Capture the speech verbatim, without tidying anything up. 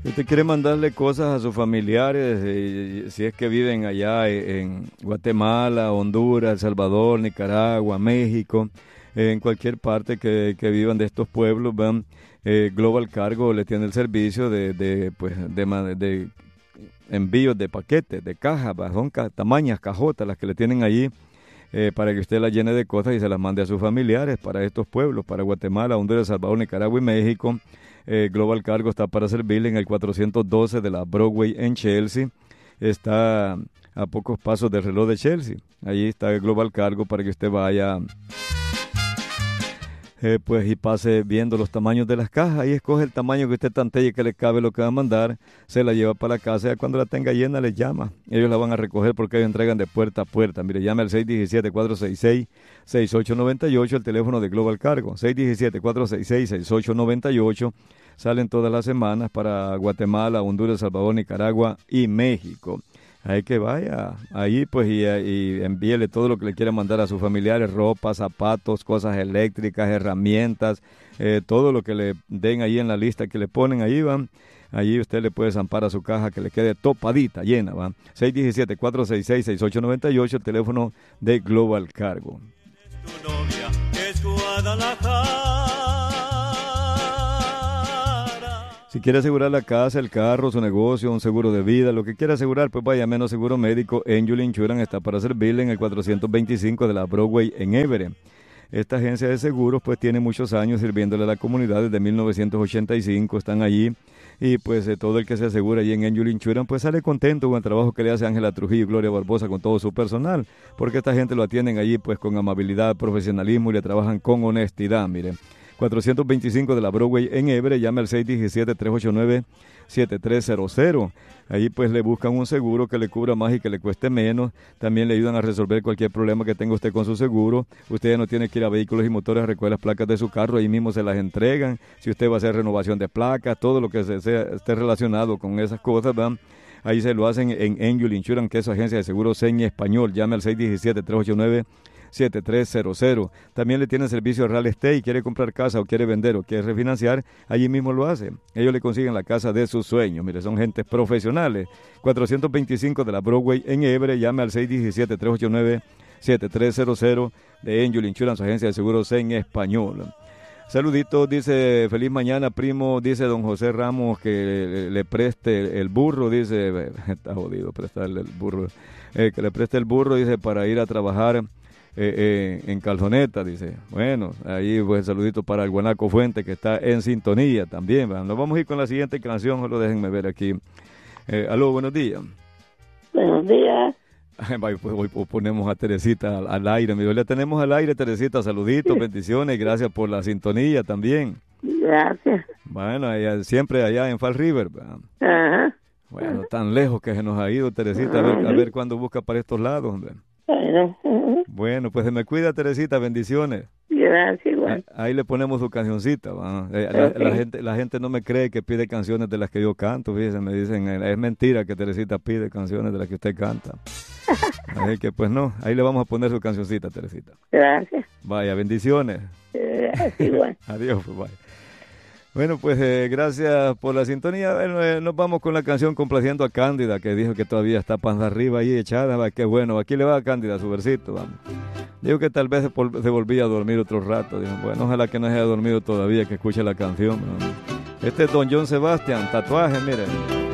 Usted quiere mandarle cosas a sus familiares, eh, si es que viven allá en Guatemala, Honduras, El Salvador, Nicaragua, México, eh, en cualquier parte que, que vivan de estos pueblos, van, eh, Global Cargo le tiene el servicio de, de, pues, de, de, de envíos de paquetes, de cajas, son ca tamañas cajotas las que le tienen allí, eh, para que usted las llene de cosas y se las mande a sus familiares para estos pueblos, para Guatemala, Honduras, El Salvador, Nicaragua y México. Eh, Global Cargo está para servirle en el cuatrocientos doce de la Broadway en Chelsea. Está a pocos pasos del reloj de Chelsea. Allí está el Global Cargo para que usted vaya eh, pues y pase viendo los tamaños de las cajas. Ahí escoge el tamaño que usted tantee que le cabe lo que va a mandar. Se la lleva para la casa y cuando la tenga llena les llama. Ellos la van a recoger porque ellos entregan de puerta a puerta. Mire, llame al seis uno siete, cuatro seis seis, seis ocho nueve ocho, el teléfono de Global Cargo. seis uno siete, cuatro seis seis, seis ocho nueve ocho. Salen todas las semanas para Guatemala, Honduras, El Salvador, Nicaragua y México. Hay que vaya ahí pues y, y envíele todo lo que le quiera mandar a sus familiares, ropa, zapatos, cosas eléctricas, herramientas, eh, todo lo que le den ahí en la lista que le ponen, ahí van. Allí usted le puede zampar a su caja que le quede topadita, llena, va. seis uno siete, cuatro seis seis, seis ocho nueve ocho, el teléfono de Global Cargo. Tu novia es Guadalajara. Si quiere asegurar la casa, el carro, su negocio, un seguro de vida, lo que quiera asegurar, pues vaya a Menos Seguro Médico. Angel Insurance está para servirle en el cuatrocientos veinticinco de la Broadway en Everett. Esta agencia de seguros pues tiene muchos años sirviéndole a la comunidad desde mil novecientos ochenta y cinco, están allí y pues eh, todo el que se asegura allí en Angel Insurance pues sale contento con el trabajo que le hace Ángela Trujillo y Gloria Barbosa con todo su personal, porque esta gente lo atienden allí pues con amabilidad, profesionalismo y le trabajan con honestidad, miren. cuatrocientos veinticinco de la Broadway en Everett, llame al seis uno siete, tres ocho nueve, siete tres cero cero. Ahí pues le buscan un seguro que le cubra más y que le cueste menos. También le ayudan a resolver cualquier problema que tenga usted con su seguro. Usted ya no tiene que ir a Vehículos y Motores a recoger las placas de su carro, ahí mismo se las entregan. Si usted va a hacer renovación de placas, todo lo que se, sea, esté relacionado con esas cosas, ¿verdad? Ahí se lo hacen en Angel Insurance, que es su agencia de seguros en español. Llame al seis uno siete, tres ocho nueve, siete tres cero cero. También le tienen servicio de real estate y quiere comprar casa o quiere vender o quiere refinanciar, allí mismo lo hace. Ellos le consiguen la casa de sus sueños. Mire, son gentes profesionales. cuatrocientos veinticinco de la Broadway en Everett, llame al seis uno siete, tres ocho nueve, siete tres cero cero de Angel Insurance, agencia de seguros en español. Saluditos, dice, feliz mañana, primo, dice don José Ramos que le, le preste el burro, dice, está jodido prestarle el burro, eh, que le preste el burro, dice, para ir a trabajar Eh, eh, en Calzoneta, dice. Bueno, ahí pues saludito para el Guanaco Fuente que está en sintonía también. ¿Verdad? Nos vamos a ir con la siguiente canción, solo déjenme ver aquí. Eh, aló, buenos días. Buenos días. Pues hoy ponemos a Teresita al, al aire. Hoy la tenemos al aire, Teresita. Saluditos, bendiciones, gracias por la sintonía también. Gracias. Bueno, allá, siempre allá en Fall River. ¿Verdad? Ajá. Bueno, tan lejos que se nos ha ido, Teresita. A ver, a ver cuándo busca para estos lados, hombre. Bueno. Bueno, pues se me cuida, Teresita, bendiciones. Gracias, igual. Ahí le ponemos su cancioncita. ¿Va? La, okay. la, gente, la gente no me cree que pide canciones de las que yo canto, fíjense, me dicen, es mentira que Teresita pide canciones de las que usted canta. Así que pues no, ahí le vamos a poner su cancioncita, Teresita. Gracias. Vaya, bendiciones. Gracias, igual. Adiós, pues vaya. Bueno, pues eh, gracias por la sintonía. Bueno, eh, nos vamos con la canción complaciendo a Cándida, que dijo que todavía está panza arriba ahí echada. Va, qué bueno, aquí le va a Cándida su versito. Vamos. Dijo que tal vez se, vol se volvía a dormir otro rato. Dijo, bueno, ojalá que no haya dormido todavía, que escuche la canción. ¿No? Este es don John Sebastián, tatuaje, miren.